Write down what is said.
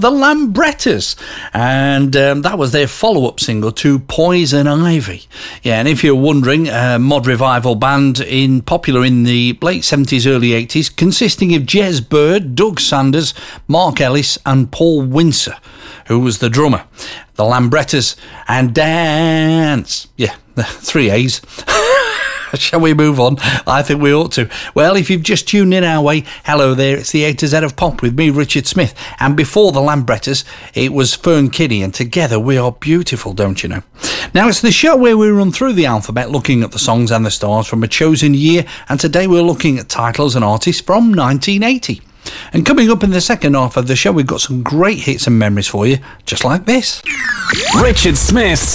the Lambrettas, and that was their follow-up single to Poison Ivy. Yeah, and if you're wondering, mod revival band popular in the late 70s, early 80s, consisting of Jez Bird, Doug Sanders, Mark Ellis and Paul Windsor, who was the drummer. The Lambrettas and Dance. Yeah, 3 A's. Shall we move on? I think we ought to. Well, if you've just tuned in our way, hello there, it's the A to Z of Pop with me, Richard Smith. And before the Lambrettas, it was Fern Kinney, and together we are beautiful, don't you know? Now, it's the show where we run through the alphabet, looking at the songs and the stars from a chosen year, and today we're looking at titles and artists from 1980. And coming up in the second half of the show, we've got some great hits and memories for you, just like this. Richard Smith.